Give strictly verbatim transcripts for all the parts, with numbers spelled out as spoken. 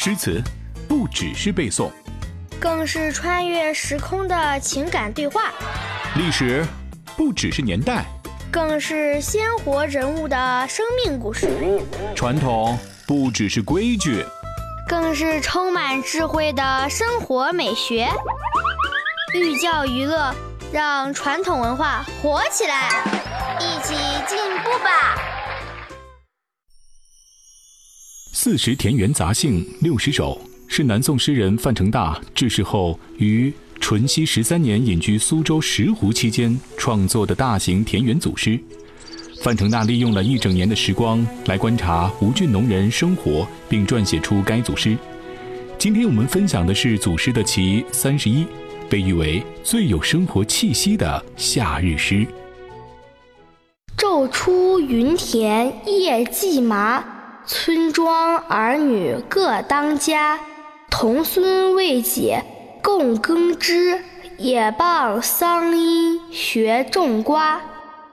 诗词不只是背诵， 更是穿越时空的情感对话； 历史不只是年代， 更是鲜活人物的生命故事； 传统不只是规矩， 更是充满智慧的生活美学。寓教于乐，让传统文化活起来，一起进步吧！ 四时田园杂兴六十首是南宋诗人范成大致仕后于淳熙十三年隐居苏州石湖期间创作的大型田园组诗。范成大利用了一整年的时光来观察吴郡农人生活，并撰写出该组诗。今天我们分享的是组诗的其三十一，被誉为最有生活气息的夏日诗。 昼出耘田夜绩麻，村庄儿女各当家。童孙未解共耕织，也傍桑阴学种瓜。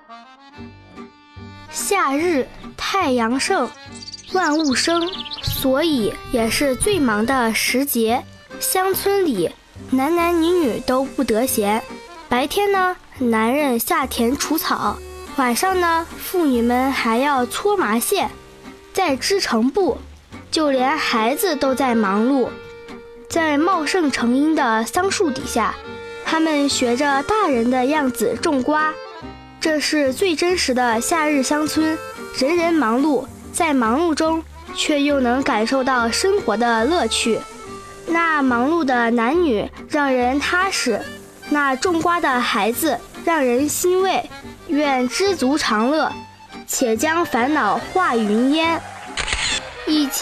夏日太阳盛，万物生，所以也是最忙的时节。乡村里男男女女都不得闲，白天呢，男人下田除草，晚上呢，妇女们还要搓麻线，在织成布，就连孩子都在忙碌。在茂盛成荫的桑树底下，他们学着大人的样子种瓜。这是最真实的夏日乡村，人人忙碌，在忙碌中却又能感受到生活的乐趣。那忙碌的男女让人踏实，那种瓜的孩子让人欣慰。愿知足常乐，且将烦恼化云烟。一起